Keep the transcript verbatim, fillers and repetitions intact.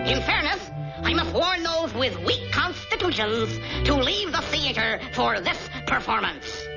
In fairness, I must warn those with weak constitutions to leave the theater for this performance.